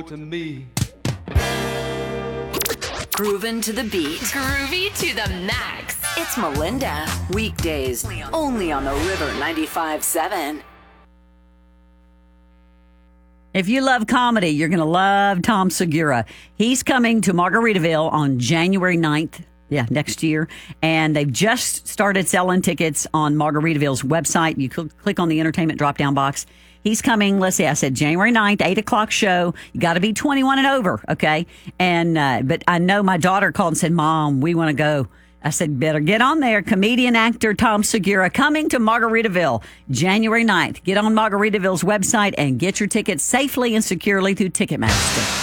to me. Groovin' to the beat. Groovy to the max. It's Melinda. Weekdays, only on the River 95.7. If you love comedy, you're going to love Tom Segura. He's coming to Margaritaville on January 9th. Yeah, next year. And they've just started selling tickets on Margaritaville's website. You click on the entertainment drop-down box. He's coming, let's see, I said January 9th, 8 o'clock show. You got to be 21 and over, okay? And but I know my daughter called and said, Mom, we want to go. I said, better get on there. Comedian actor Tom Segura coming to Margaritaville January 9th. Get on Margaritaville's website and get your tickets safely and securely through Ticketmaster.